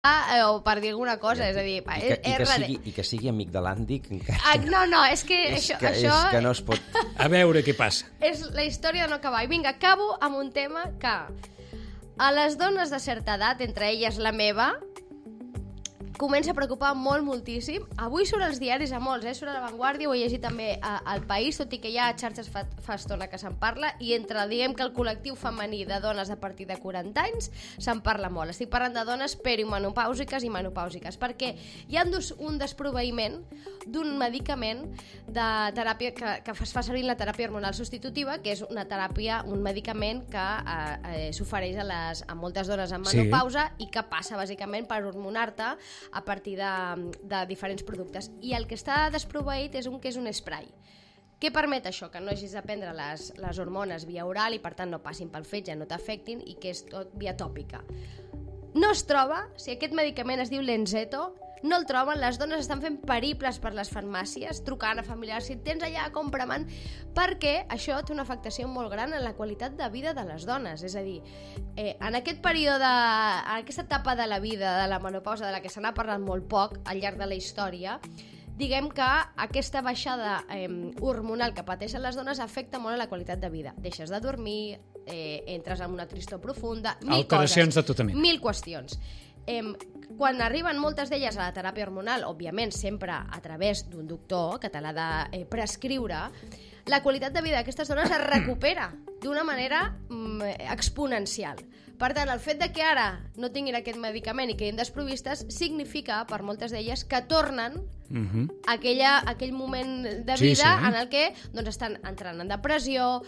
o per dir alguna cosa, és a dir... I que sigui amic de l'Andy... No, és que això... És que no es pot... A veure què passa. És la història de no acabar. I vinga, acabo amb un tema que a les dones de certa edat, entre elles la meva, comença a preocupar moltíssim. Avui surt als diaris a molts, surt a La Vanguardia, ho he llegit també al País, tot i que hi ha xarxes fa estona que se'n parla, i entre, diguem que el col·lectiu femení de dones a partir de 40 anys se'n parla molt. Estic parlant de dones perimenopàusiques i menopàusiques, perquè hi ha un desproveïment d'un medicament de teràpia que es fa servir en la teràpia hormonal substitutiva, que és una teràpia, un medicament que s'ofereix a moltes dones en menopausa i que passa bàsicament per hormonar-te a partir de diferents productes. I el que està desproveït és un spray. Què permet això? Que no hagis de prendre les hormones via oral i per tant no passin pel fetge, no t'afectin, i que és tot via tòpica. No es troba, si aquest medicament es diu Lenzetto, no el troben, les dones estan fent periples per les farmàcies, trucant a familiars, si tens allà, compra-me'n, perquè això té una afectació molt gran en la qualitat de vida de les dones. És a dir, en aquest període, en aquesta etapa de la vida, de la menopausa, de la que se n'ha parlat molt poc al llarg de la història, diguem que aquesta baixada hormonal que pateixen les dones afecta molt a la qualitat de vida. Deixes de dormir, entres en una tristor profunda, alteracions de tota mena. Mil qüestions. Quan arriben moltes d'elles a la teràpia hormonal, òbviament sempre a través d'un doctor que te l'ha de prescriure, la qualitat de vida d'aquestes dones es recupera d'una manera exponencial. Per tant, el fet de que ara no tinguin aquest medicament i quedin desprovistes significa, per moltes d'elles, que tornen a aquell moment de vida en el que estan entrant en depressió,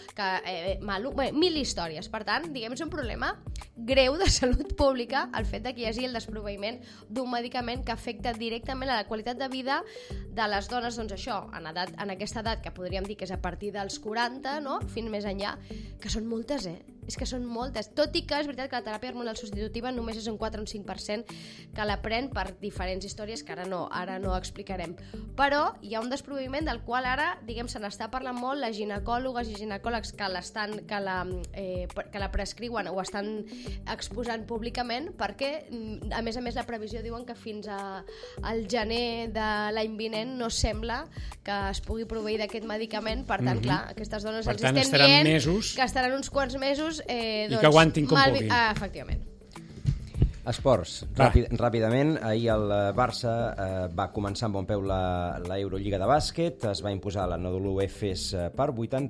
mil històries. Per tant, diguem, és un problema greu de salut pública el fet de que hi hagi el desproveïment d'un medicament que afecta directament a la qualitat de vida de les dones, doncs això, en aquesta edat que podríem dir que és a partir dels 40, no? Fins més enllà, que són moltes, és que són moltes, tot i que és veritat que la teràpia hormonal substitutiva només és un 4 o un 5% que la pren per diferents històries que ara no explicarem. Però hi ha un desproveïment del qual ara, diguem, se n'està parlant molt, les ginecòlogues i ginecòlegs que la prescriuen o estan exposant públicament, perquè, a més, la previsió diuen que fins al gener de l'any vinent no sembla que es pugui proveir d'aquest medicament. Per tant, clar, aquestes dones els estem dient que estaran uns quants mesos i que aguantin com puguin. Efectivament. Esports, ràpidament. Ahir el Barça va començar amb bon peu l'Eurolliga de bàsquet, es va imposar l'Anadolu Efes per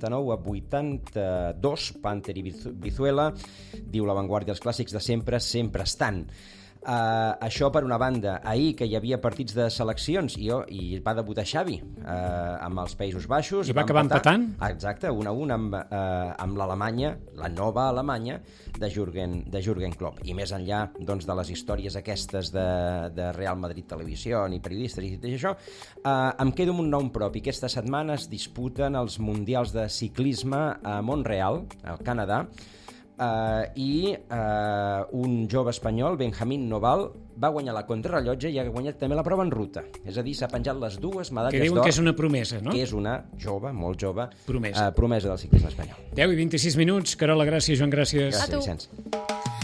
89-82, Panther i Vizuela. Diu La Vanguardia, els clàssics de sempre estan. Això per una banda. Ahir que hi havia partits de seleccions i va debutar Xavi amb els Països Baixos i va acabar empatant? Exacte, 1-1 amb l'Alemanya, la nova Alemanya de Jürgen Klopp. I més enllà doncs, de les històries aquestes de Real Madrid Televisió i periodistes i tot això, em quedo amb un nom propi. Aquesta setmana es disputen els Mundials de Ciclisme a Montreal, al Canadà, i un jove espanyol, Benjamín Noval, va guanyar la contrarrellotge i ha guanyat també la prova en ruta. És a dir, s'ha penjat les dues medalles d'or. Que diuen que és una promesa, no? Que és una jove, molt jove, promesa del ciclisme espanyol. 10 i 26 minuts. Carola, gràcies. Joan, gràcies. Gràcies, Vicenç.